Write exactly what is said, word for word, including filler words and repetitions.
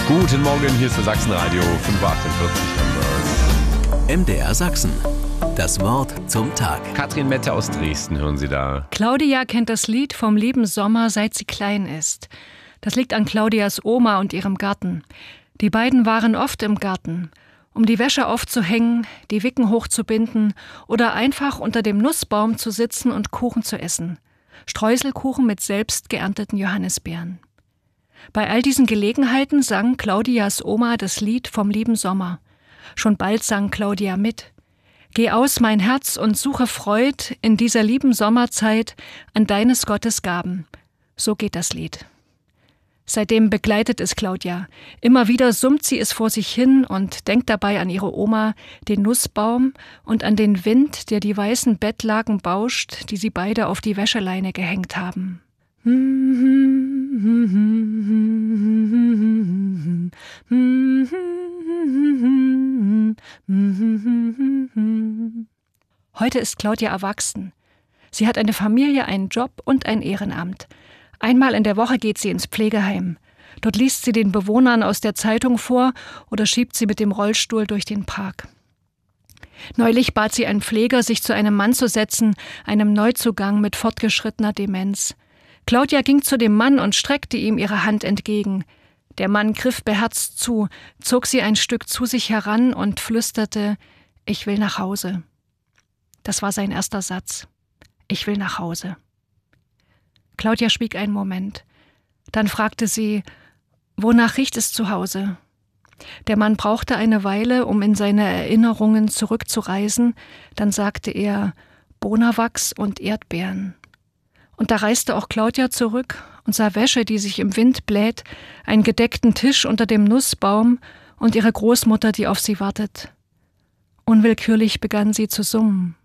Guten Morgen, hier ist der Sachsenradio fünf Uhr achtundvierzig. M D R Sachsen. Das Wort zum Tag. Katrin Mette aus Dresden hören Sie da. Claudia kennt das Lied vom lieben Sommer, seit sie klein ist. Das liegt an Claudias Oma und ihrem Garten. Die beiden waren oft im Garten, um die Wäsche aufzuhängen, die Wicken hochzubinden oder einfach unter dem Nussbaum zu sitzen und Kuchen zu essen. Streuselkuchen mit selbst geernteten Johannisbeeren. Bei all diesen Gelegenheiten sang Claudias Oma das Lied vom lieben Sommer. Schon bald sang Claudia mit. Geh aus, mein Herz, und suche Freud in dieser lieben Sommerzeit an deines Gottes Gaben. So geht das Lied. Seitdem begleitet es Claudia. Immer wieder summt sie es vor sich hin und denkt dabei an ihre Oma, den Nussbaum und an den Wind, der die weißen Bettlaken bauscht, die sie beide auf die Wäscheleine gehängt haben. Heute ist Claudia erwachsen. Sie hat eine Familie, einen Job und ein Ehrenamt. Einmal in der Woche geht sie ins Pflegeheim. Dort liest sie den Bewohnern aus der Zeitung vor oder schiebt sie mit dem Rollstuhl durch den Park. Neulich bat sie einen Pfleger, sich zu einem Mann zu setzen, einem Neuzugang mit fortgeschrittener Demenz. Claudia ging zu dem Mann und streckte ihm ihre Hand entgegen. Der Mann griff beherzt zu, zog sie ein Stück zu sich heran und flüsterte: »Ich will nach Hause.« Das war sein erster Satz. »Ich will nach Hause.« Claudia schwieg einen Moment. Dann fragte sie: »Wonach riecht es zu Hause?« Der Mann brauchte eine Weile, um in seine Erinnerungen zurückzureisen. Dann sagte er: »Bonawachs und Erdbeeren.« Und da reiste auch Claudia zurück und sah Wäsche, die sich im Wind bläht, einen gedeckten Tisch unter dem Nussbaum und ihre Großmutter, die auf sie wartet. Unwillkürlich begann sie zu summen.